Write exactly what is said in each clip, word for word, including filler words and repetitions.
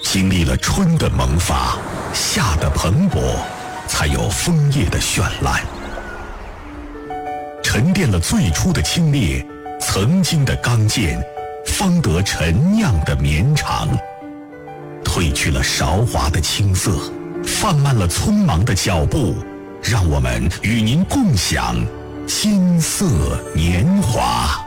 经历了春的萌发，夏的蓬勃，才有枫叶的绚烂。沉淀了最初的清冽，曾经的刚健，方得陈酿的绵长。褪去了韶华的青涩，放慢了匆忙的脚步，让我们与您共享金色年华。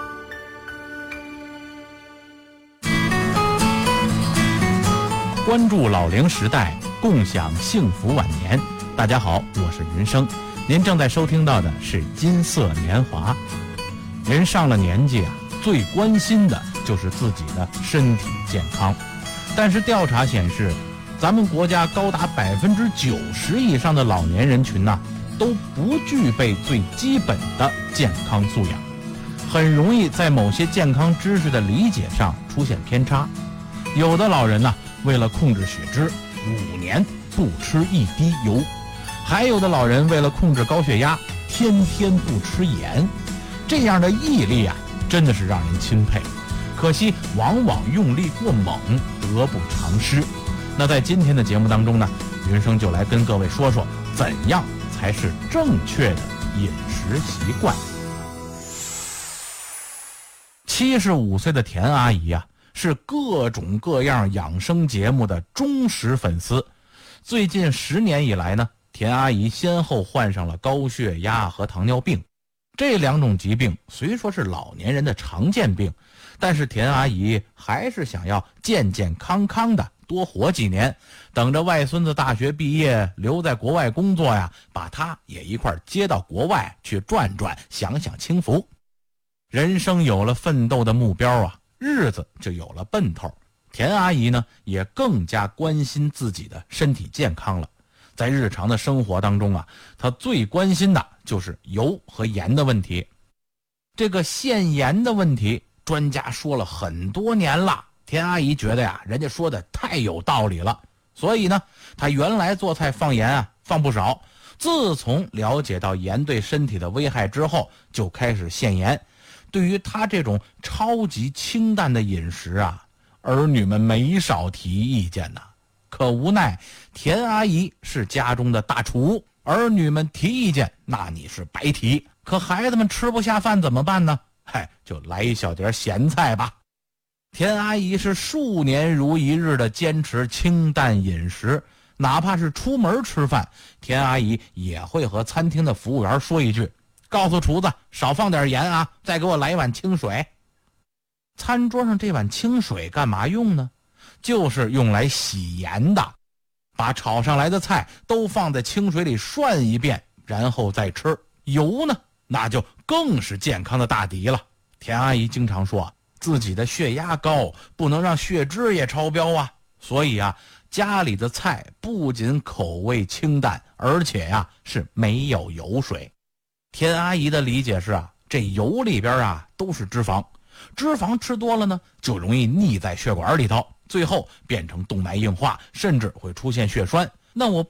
关注老龄时代，共享幸福晚年。大家好，我是云生，您正在收听到的是金色年华。人上了年纪啊，最关心的就是自己的身体健康。但是调查显示，咱们国家高达百分之九十以上的老年人群呢、啊，都不具备最基本的健康素养，很容易在某些健康知识的理解上出现偏差。有的老人呢、啊，为了控制血脂，五年不吃一滴油；还有的老人为了控制高血压，天天不吃盐。这样的毅力啊，真的是让人钦佩。可惜往往用力过猛，得不偿失。那在今天的节目当中呢，云生就来跟各位说说，怎样才是正确的饮食习惯。七十五岁的田阿姨啊，是各种各样养生节目的忠实粉丝。最近十年以来呢，田阿姨先后患上了高血压和糖尿病。这两种疾病虽说是老年人的常见病，但是田阿姨还是想要健健康康的多活几年，等着外孙子大学毕业留在国外工作呀，把他也一块接到国外去转转，享享清福。人生有了奋斗的目标啊，日子就有了奔头。田阿姨呢，也更加关心自己的身体健康了。在日常的生活当中啊，她最关心的就是油和盐的问题。这个限盐的问题，专家说了很多年了，田阿姨觉得呀，人家说的太有道理了，所以呢，她原来做菜放盐啊，放不少。自从了解到盐对身体的危害之后，就开始限盐。对于她这种超级清淡的饮食啊，儿女们没少提意见呐。可无奈田阿姨是家中的大厨，儿女们提意见，那你是白提。可孩子们吃不下饭怎么办呢？嗨，就来一小碟咸菜吧。田阿姨是数年如一日的坚持清淡饮食，哪怕是出门吃饭，田阿姨也会和餐厅的服务员说一句，告诉厨子少放点盐啊，再给我来一碗清水。餐桌上这碗清水干嘛用呢？就是用来洗盐的。把炒上来的菜都放在清水里涮一遍，然后再吃。油呢，那就更是健康的大敌了。田阿姨经常说，自己的血压高，不能让血脂也超标啊。所以啊，家里的菜不仅口味清淡，而且呀、啊、是没有油水。田阿姨的理解是啊，这油里边啊都是脂肪，脂肪吃多了呢，就容易腻在血管里头，最后变成动脉硬化，甚至会出现血栓。那我